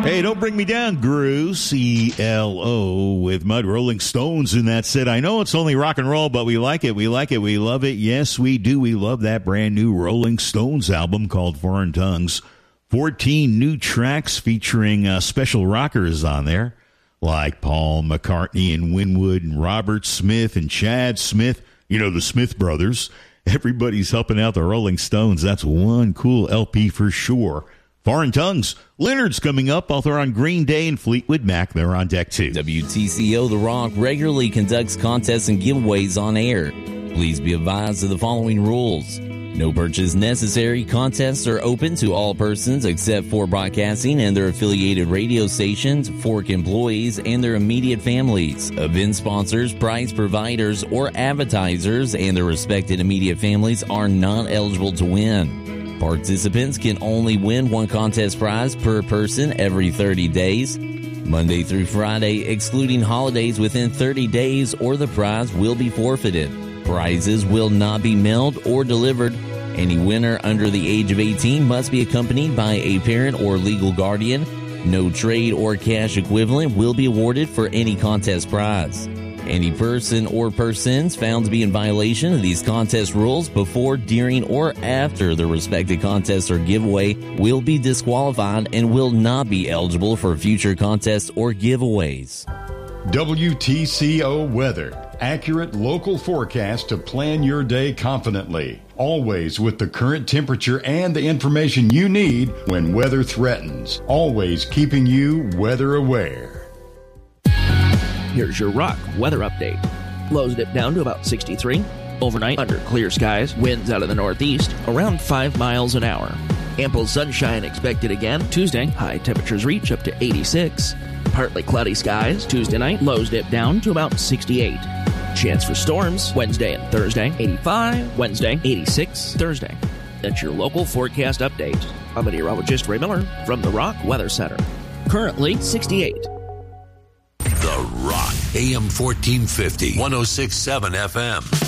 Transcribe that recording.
Hey, don't bring me down, Gru, C-L-O, with Mud Rolling Stones. And that said, I know it's only rock and roll, but we like it, we like it, we love it. Yes, we do. We love that brand new Rolling Stones album called Foreign Tongues. 14 new tracks featuring special rockers on there, like Paul McCartney and Winwood and Robert Smith and Chad Smith, you know, the Smith brothers. Everybody's helping out the Rolling Stones. That's one cool LP for sure. Foreign Tongues. Leonard's coming up. Both are on Green Day and Fleetwood Mac. They're on deck too. WTCO The Rock regularly conducts contests and giveaways on air. Please be advised of the following rules. No purchase necessary. Contests are open to all persons except for broadcasting and their affiliated radio stations, Fork employees, and their immediate families. Event sponsors, prize providers, or advertisers and their respected immediate families are not eligible to win. Participants can only win one contest prize per person every 30 days, Monday through Friday, excluding holidays within 30 days, or the prize will be forfeited. Prizes will not be mailed or delivered. Any winner under the age of 18 must be accompanied by a parent or legal guardian. No trade or cash equivalent will be awarded for any contest prize. Any person or persons found to be in violation of these contest rules before, during, or after the respective contest or giveaway will be disqualified and will not be eligible for future contests or giveaways. WTCO Weather. Accurate local forecast to plan your day confidently. Always with the current temperature and the information you need when weather threatens. Always keeping you weather aware. Here's your Rock weather update. Lows dip down to about 63. Overnight, under clear skies, winds out of the northeast, around 5 miles an hour. Ample sunshine expected again Tuesday. High temperatures reach up to 86. Partly cloudy skies Tuesday night. Lows dip down to about 68. Chance for storms Wednesday and Thursday. 85. Wednesday, 86. Thursday. That's your local forecast update. I'm meteorologist Ray Miller from the Rock Weather Center. Currently 68. The Rock, AM 1450, 106.7 FM.